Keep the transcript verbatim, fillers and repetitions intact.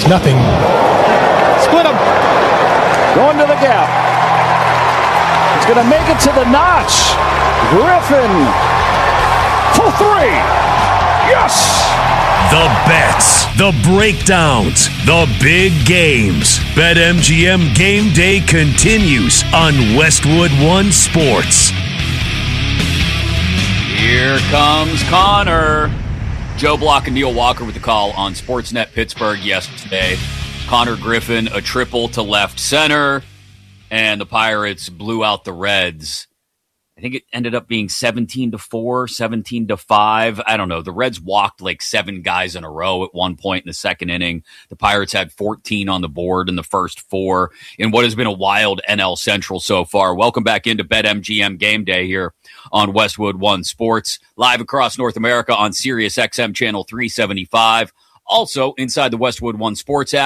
It's nothing. Split him. Going to the gap. It's going to make it to the notch. Griffin. For three. Yes. The bets, the breakdowns, the big games. BetMGM Game Day continues on Westwood One Sports. Here comes Connor. Joe Block and Neil Walker with the call on Sportsnet Pittsburgh yesterday. Connor Griffin, a triple to left center, and the Pirates blew out the Reds. I think it ended up being seventeen to four, seventeen to five. I don't know. The Reds walked like seven guys in a row at one point in the second inning. The Pirates had fourteen on the board in the first four in what has been a wild N L Central so far. Welcome back into BetMGM Game Day here on Westwood One Sports, live across North America on Sirius X M Channel three seventy-five. Also inside the Westwood One Sports app.